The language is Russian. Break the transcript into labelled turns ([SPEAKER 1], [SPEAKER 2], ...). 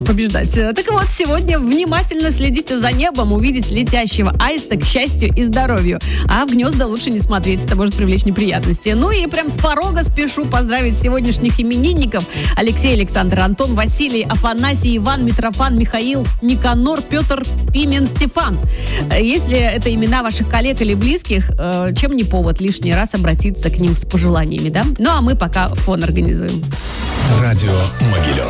[SPEAKER 1] побеждать. Так вот, сегодня внимательно следите за небом, увидеть летящего аиста к счастью и здоровью. А в гнезда лучше не смотреть, это может привлечь неприятности. Ну и прям с порога спешу поздравить сегодняшних именинников. Алексей, Александр, Антон, Василий, Афанасий, Иван, Митрофан, Михаил, Никанор, Петр, Пимен, Стефан. Если это имена ваших коллег или близких, чем не повод лишний раз обратиться к ним с пожеланиями, да? Ну а мы пока фон организуем.
[SPEAKER 2] Радио Могилев.